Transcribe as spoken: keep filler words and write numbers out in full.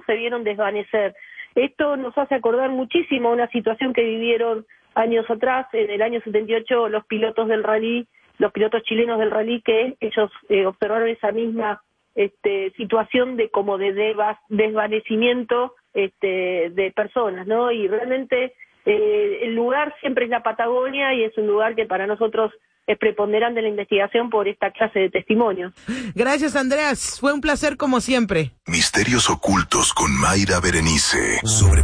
se vieron desvanecer. Esto nos hace acordar muchísimo una situación que vivieron años atrás, en el año setenta y ocho, los pilotos del rally, los pilotos chilenos del rally, que ellos eh, observaron esa misma este, situación de como de deva- desvanecimiento este, de personas, ¿no? Y realmente eh, el lugar siempre es la Patagonia y es un lugar que para nosotros es preponderante en la investigación por esta clase de testimonios. Gracias, Andreas. Fue un placer como siempre. Misterios ocultos con Mayra Berenice. Sobre